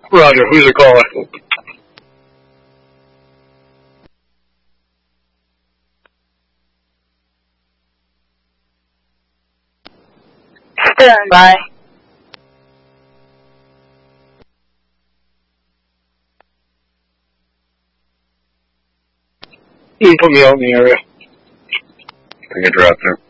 Roger, who's the caller? Stand by. You can put me out in the area. I can drop there.